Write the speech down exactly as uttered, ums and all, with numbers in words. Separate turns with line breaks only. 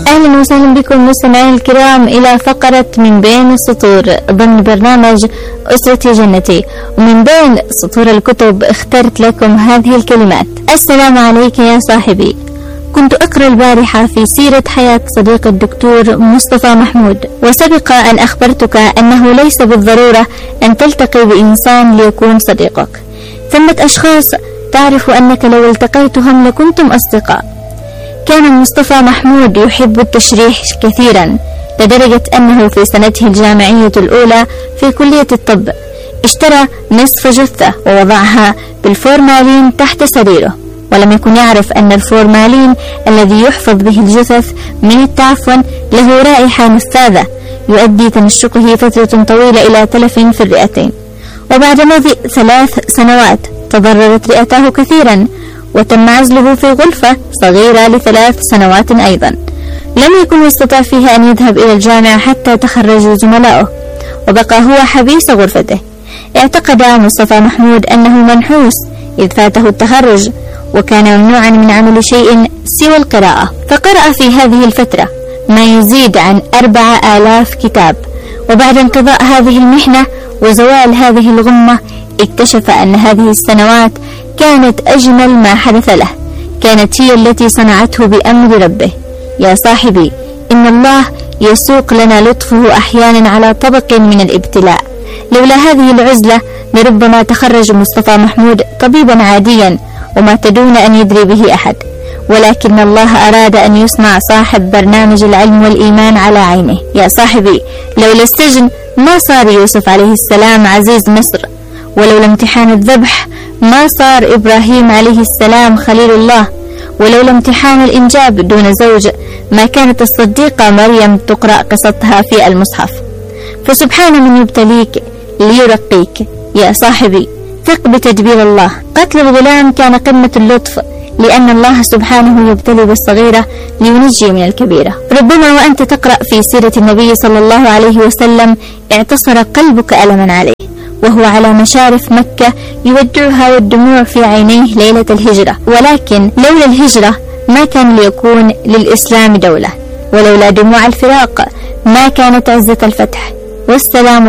أهلا وسهلا بكم مستمعين الكرام إلى فقرة من بين السطور ضمن برنامج أسرتي جنتي. ومن بين سطور الكتب اخترت لكم هذه الكلمات: السلام عليك يا صاحبي. كنت أقرأ البارحة في سيرة حياة صديق الدكتور مصطفى محمود، وسبق أن أخبرتك أنه ليس بالضرورة أن تلتقي بإنسان ليكون صديقك. ثمة أشخاص تعرف أنك لو التقيتهم لكنتم أصدقاء. كان مصطفى محمود يحب التشريح كثيرا، لدرجة أنه في سنته الجامعية الأولى في كلية الطب اشترى نصف جثة ووضعها بالفورمالين تحت سريره، ولم يكن يعرف أن الفورمالين الذي يحفظ به الجثث من التعفن له رائحة نفاذة يؤدي تنشقه فترة طويلة إلى تلف في الرئتين. وبعد مضي ثلاث سنوات تضررت رئته كثيرا، وتم عزله في غرفة صغيرة لثلاث سنوات أيضا. لم يكن يستطيع فيها أن يذهب إلى الجامعة حتى تخرج زملائه، وبقى هو حبيس غرفته. اعتقد مصطفى محمود أنه منحوس إذ فاته التخرج، وكان ممنوعا من عمل شيء سوى القراءة، فقرأ في هذه الفترة ما يزيد عن أربع آلاف كتاب. وبعد انقضاء هذه المحنة وزوال هذه الغمة اكتشف أن هذه السنوات كانت أجمل ما حدث له، كانت هي التي صنعته بأمر ربه. يا صاحبي، إن الله يسوق لنا لطفه أحيانا على طبق من الابتلاء. لولا هذه العزلة لربما تخرج مصطفى محمود طبيبا عاديا ومات دون أن يدري به أحد، ولكن الله أراد أن يصنع صاحب برنامج العلم والإيمان على عينه. يا صاحبي، لولا السجن ما صار يوسف عليه السلام عزيز مصر، ولولا امتحان الذبح ما صار إبراهيم عليه السلام خليل الله، ولولا امتحان الإنجاب دون زوج ما كانت الصديقة مريم تقرأ قصتها في المصحف. فسبحان من يبتليك ليرقيك. يا صاحبي، ثق بتدبير الله. قتل الغلام كان قمة اللطف، لأن الله سبحانه يبتلي بالصغيرة لينجي من الكبيرة. ربما وأنت تقرأ في سيرة النبي صلى الله عليه وسلم اعتصر قلبك ألما عليه وهو على مشارف مكة يودعها والدموع في عينيه ليلة الهجرة، ولكن لولا الهجرة ما كان ليكون للإسلام دولة، ولولا دموع الفراق ما كانت عزة الفتح. والسلام